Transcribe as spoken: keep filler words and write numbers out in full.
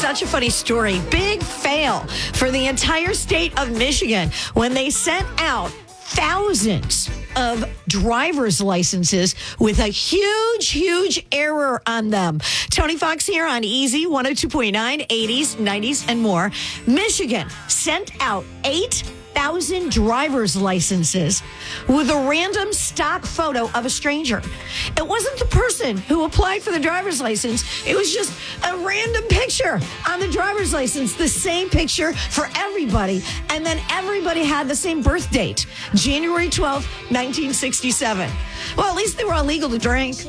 such a funny story. Big fail for the entire state of Michigan when they sent out thousands of driver's licenses with a huge, huge error on them. Tony Fox here on Easy one oh two point nine, eighties, nineties, and more. Michigan sent out eight thousand driver's licenses with a random stock photo of a stranger. It wasn't the person who applied for the driver's license. It was just a random picture on the driver's license, the same picture for everybody. And then everybody had the same birth date, January twelfth, nineteen sixty-seven. Well, at least they were all legal to drink.